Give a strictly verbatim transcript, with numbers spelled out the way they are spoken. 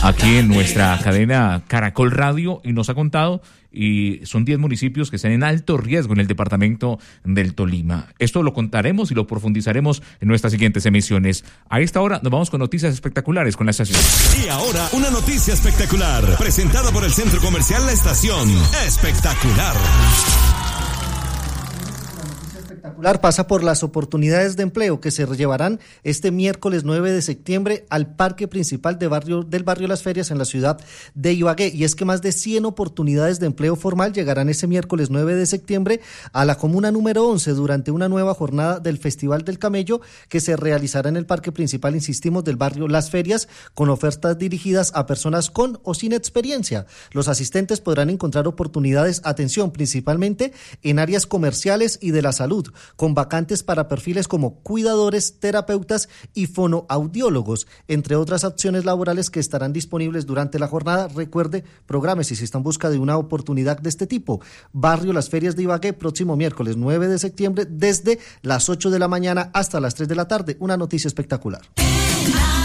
aquí en nuestra cadena Caracol Radio y nos ha contado, y son diez municipios que están en alto riesgo en el departamento del Tolima. Esto lo contaremos y lo profundizaremos en nuestras siguientes emisiones. A esta hora nos vamos con noticias espectaculares con la estación. Y ahora una noticia espectacular, presentada por el Centro Comercial La Estación. Espectacular. Espectacular pasa por las oportunidades de empleo que se llevarán este miércoles nueve de septiembre al parque principal de barrio, del barrio Las Ferias en la ciudad de Ibagué, y es que más de cien oportunidades de empleo formal llegarán ese miércoles nueve de septiembre a la comuna número once durante una nueva jornada del Festival del Camello que se realizará en el parque principal, insistimos, del barrio Las Ferias, con ofertas dirigidas a personas con o sin experiencia. Los asistentes podrán encontrar oportunidades, atención, principalmente en áreas comerciales y de la salud, con vacantes para perfiles como cuidadores, terapeutas y fonoaudiólogos, entre otras opciones laborales que estarán disponibles durante la jornada. Recuerde, prográmese si está en busca de una oportunidad de este tipo. Barrio Las Ferias de Ibagué, próximo miércoles nueve de septiembre, desde las ocho de la mañana hasta las tres de la tarde. Una noticia espectacular.